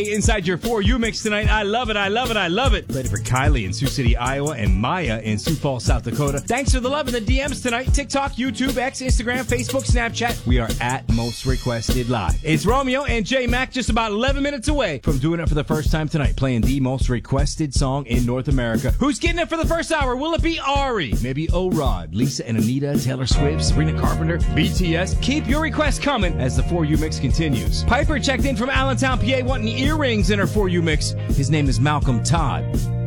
K inside your 4U mix tonight. I love it, I love it, I love it. Ready for Kylie in Sioux City, Iowa, and Maya in Sioux Falls, South Dakota. Thanks for the love in the DMs tonight. TikTok, YouTube, X, Instagram, Facebook, Snapchat. We are at Most Requested Live. It's Romeo and J Mac, just about 11 minutes away from doing it for the first time tonight, playing the most requested song in North America. Who's getting it for the first hour? Will it be Ari? Maybe O-Rod, Lisa and Anita, Taylor Swift, Sabrina Carpenter, BTS? Keep your requests coming as the 4U mix continues. Piper checked in from Allentown, PA, wanting earrings in her 4U mix. His name is Malcolm Todd.